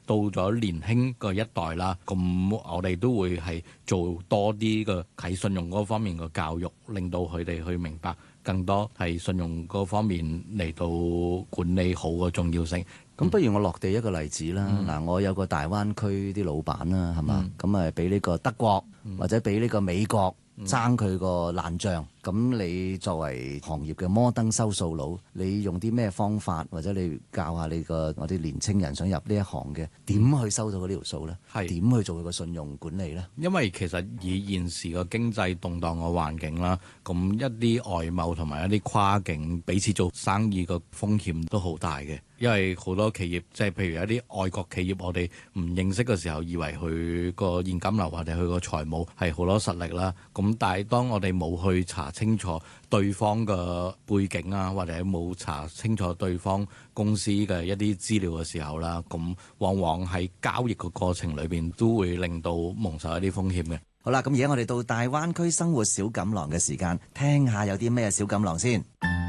到咗年輕個一代啦，咁我哋都會係做多啲嘅喺信用嗰方面嘅教育，令到佢哋去明白更多係信用嗰方面嚟到管理好嘅重要性。 咁不如我落地一個例子啦。嗱，我有個大灣區啲老闆啦，係嘛？咁啊，俾呢個德國或者俾呢個美國爭佢個爛帳。咁你作為行業嘅摩登收數佬，你用啲咩方法，或者你教下你我啲年青人想入呢一行嘅，點去收到呢條數呢？點去做佢個信用管理呢？ 因為其實以現時個經濟動盪嘅環境啦，咁一啲外貿同埋一啲跨境彼此做生意嘅風險都好大嘅。因為好多企業即係譬如一啲外國企業，我哋唔認識嘅時候，以為佢個現金流或者佢個財務係好多實力啦。咁但係當我哋冇去查清楚對方嘅背景啊，或者冇查清楚對方公司嘅一啲資料嘅時候啦，咁往往喺交易嘅過程裏邊都會令到蒙受一啲風險嘅。 好啦，咁而家我哋到大灣區生活小錦囊嘅時間，聽下有啲咩小錦囊先。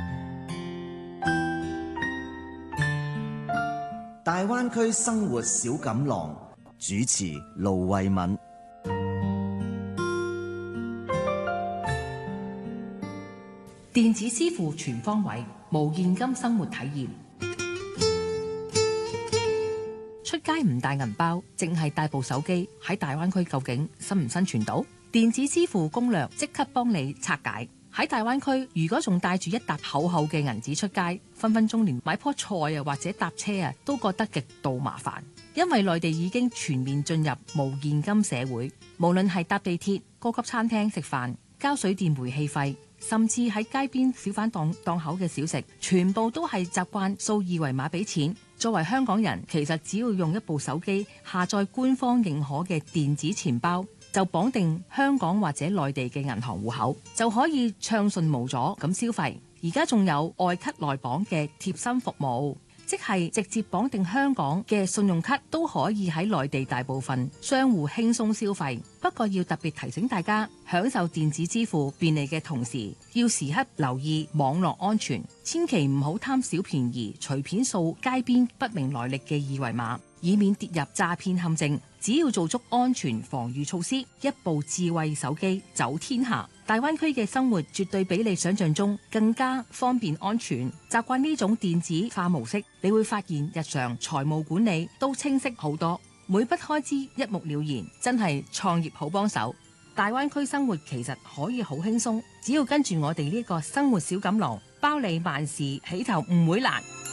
大灣區生活小錦囊，主持盧慧敏。 電子支付全方位，無現金生活體驗。出街唔帶銀包，淨係帶部手機，喺大灣區究竟生唔生存到？電子支付攻略即刻幫你拆解。喺大灣區，如果仲帶住一沓厚厚嘅銀紙出街，分分鐘連買棵菜啊或者搭車啊都覺得極度麻煩。因為內地已經全面進入無現金社會，無論係搭地鐵、高級餐廳食飯、交水電煤氣費，甚至喺街邊小販檔口嘅小食，全部都係習慣掃二維碼俾錢。作為香港人，其實只要用一部手機下載官方認可嘅電子錢包，就綁定香港或者內地嘅銀行戶口，就可以暢順無阻咁消費。而家仲有外卡內綁嘅貼身服務，即係直接綁定香港嘅信用卡都可以喺內地大部分商戶輕鬆消費。不過要特別提醒大家，享受電子支付便利嘅同時，要時刻留意網絡安全，千祈唔好貪小便宜，隨便掃街邊不明來歷嘅二維碼，以免跌入詐騙陷阱。只要做足安全防禦措施，一部智慧手機走天下。大灣區嘅生活絕對比你想象中更加方便安全。習慣呢種電子化模式，你會發現日常財務管理都清晰好多，每筆開支一目了然，真係創業好幫手。大灣區生活其實可以好輕鬆，只要跟住我哋呢個生活小錦囊，包你萬事起頭唔會難。